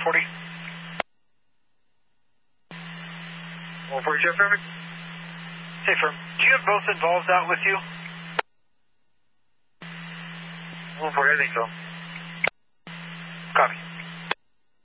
140. 140, Jeff, perfect. Hey, firm. Do you have both involved out with you? 140, I think so. Copy.